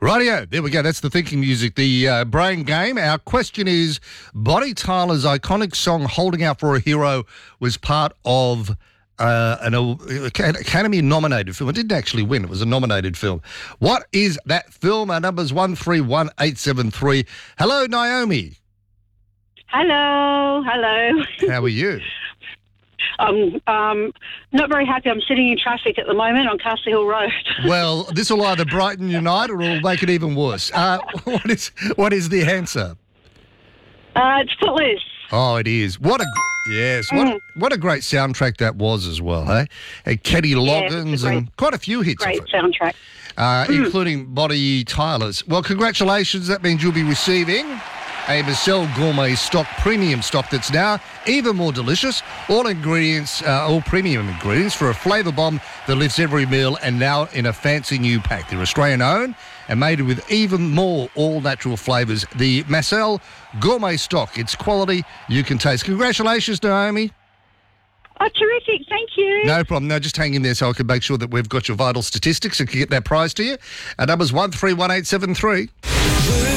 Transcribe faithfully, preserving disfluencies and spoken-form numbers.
Rightio, there we go. That's the thinking music, the uh, brain game. Our question is, Bonnie Tyler's iconic song Holding Out for a Hero was part of uh, an uh, Academy-nominated film. It didn't actually win. It was a nominated film. What is that film? Our number's one three one eight seven three. Hello, Naomi. Hello, hello. How are you? I'm um, not very happy. I'm sitting in traffic at the moment on Castle Hill Road. Well, this will either brighten your night or it'll make it even worse. Uh, what is what is the answer? Uh, it's Footloose. Oh, it is. What a yes, what Mm. what a great soundtrack that was as well, hey? And Kenny Loggins it's a great- and quite a few hits, Great of it, soundtrack. uh, Mm. including Bonnie Tyler's. Well, congratulations. That means you'll be receiving a Marcel Gourmet stock, premium stock that's now even more delicious. All ingredients, uh, all premium ingredients for a flavour bomb that lifts every meal, and now in a fancy new pack. They're Australian owned and made with even more all-natural flavours. The Marcel Gourmet stock, it's quality you can taste. Congratulations, Naomi. Oh, terrific. Thank you. No problem. No, just hang in there so I can make sure that we've got your vital statistics and can get that prize to you. Our number's one three one eight seven three.